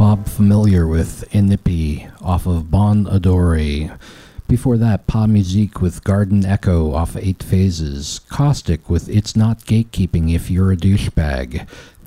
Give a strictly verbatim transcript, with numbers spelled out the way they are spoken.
mob familiar with Inipi off of Bon Odore. Before that, Pa Musique with Garden Echo off Eight Phases. Caustic with It's Not Gatekeeping If You're a Douchebag.